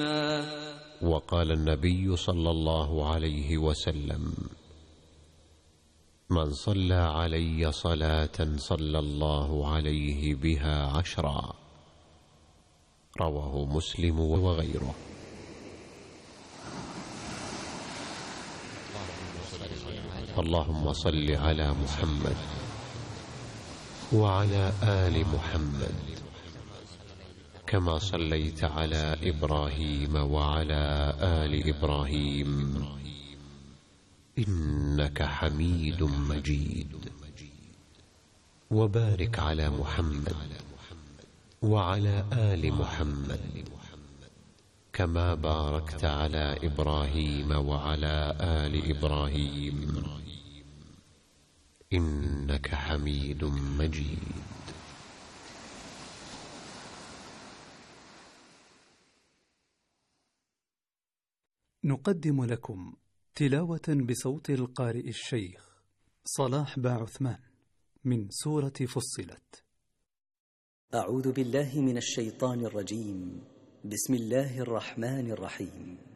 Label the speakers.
Speaker 1: وقال النبي صلى الله عليه وسلم: من صلى علي صلاة صلى الله عليه بها 10. رواه مسلم وغيره. اللهم صل على محمد وعلى آل محمد كما صليت على إبراهيم وعلى آل إبراهيم إنك حميد مجيد. وبارك على محمد وعلى آل محمد كما باركت على إبراهيم وعلى آل إبراهيم إنك حميد مجيد.
Speaker 2: نقدم لكم تلاوة بصوت القارئ الشيخ صلاح باعثمان من سورة فصلت.
Speaker 3: أعوذ بالله من الشيطان الرجيم. بسم الله الرحمن الرحيم.